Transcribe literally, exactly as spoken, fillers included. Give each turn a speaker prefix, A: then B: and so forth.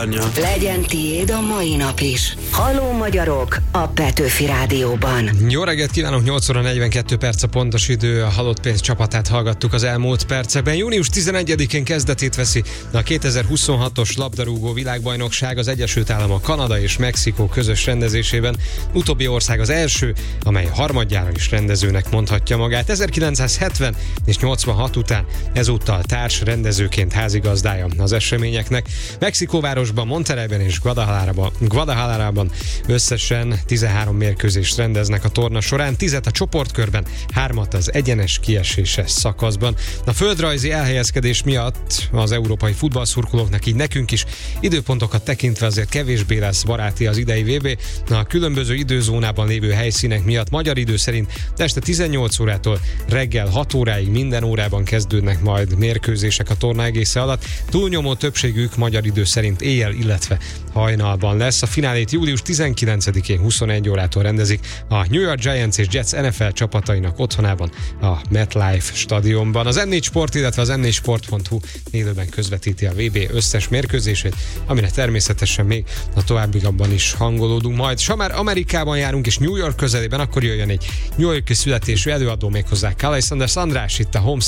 A: bánja.
B: Legyen tiéd a mai nap is. Halló magyarok a Petőfi Rádióban.
C: Jó reggelt kívánok, nyolc óra negyvenkét perc a pontos idő, a Halott Pénz csapatát hallgattuk az elmúlt percekben. június tizenegyedikén kezdetét veszi a kétezer-huszonhatos labdarúgó világbajnokság az Egyesült Államok, Kanada és Mexikó közös rendezésében. Utóbbi ország az első, amely harmadjára is rendezőnek mondhatja magát. ezerkilencszázhetven és nyolcvanhat után ezúttal társ rendezőként házigazdája az eseményeknek. Mexikóvárosban, Monterreyben és Guadalajarában, Guadalajarában összesen tizenhárom mérkőzést rendeznek a torna során, tízet a csoportkörben, hármat az egyenes kieséses szakaszban. A földrajzi elhelyezkedés miatt az európai futballszurkolóknak, így nekünk is időpontokat tekintve azért kevésbé lesz baráti az idei vé bé. A különböző időzónában lévő helyszínek miatt magyar idő szerint este tizennyolc órától reggel hat óráig minden órában kezdődnek majd mérkőzések a torna egésze alatt. Túlnyomó többségük magyar idő szerint éjjel, illetve hajnalban lesz. A finálét július tizenkilencedikén huszonegy órától rendezik a New York Giants és Jets en ef el csapatainak otthonában, a MetLife stadionban. Az em négy Sport, illetve az em négy sport pont hu élőben közvetíti a vé bé összes mérkőzését, amire természetesen még a továbbiakban is hangolódunk majd. S ha már Amerikában járunk és New York közelében, akkor jöjjön egy New York-i születésű előadó, méghozzá Alexander András itt a Home